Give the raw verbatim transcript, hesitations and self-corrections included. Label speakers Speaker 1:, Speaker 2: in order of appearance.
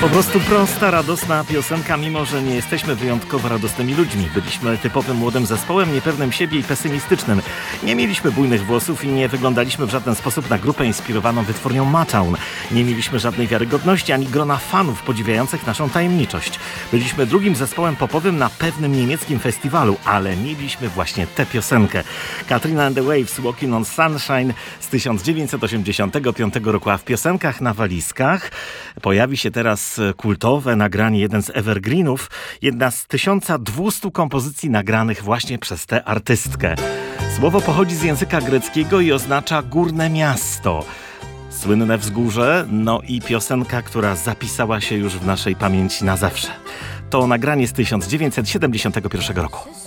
Speaker 1: Po prostu prosta, radosna piosenka, mimo że nie jesteśmy wyjątkowo radosnymi ludźmi. Byliśmy typowym młodym zespołem, niepewnym siebie i pesymistycznym. Nie mieliśmy bujnych włosów i nie wyglądaliśmy w żaden sposób na grupę inspirowaną wytwórnią Motown. Nie mieliśmy żadnej wiarygodności ani grona fanów podziwiających naszą tajemniczość. Byliśmy drugim zespołem popowym na pewnym niemieckim festiwalu, ale mieliśmy właśnie tę piosenkę. Katrina and the Waves, Walking on Sunshine z tysiąc dziewięćset osiemdziesiątego piątego roku, a w piosenkach na walizkach pojawi się teraz kultowe nagranie, jeden z evergreenów, jedna z tysiąca dwustu kompozycji nagranych właśnie przez tę artystkę. Słowo pochodzi z języka greckiego i oznacza górne miasto. Słynne wzgórze, no i piosenka, która zapisała się już w naszej pamięci na zawsze. To nagranie z tysiąc dziewięćset siedemdziesiątego pierwszego roku.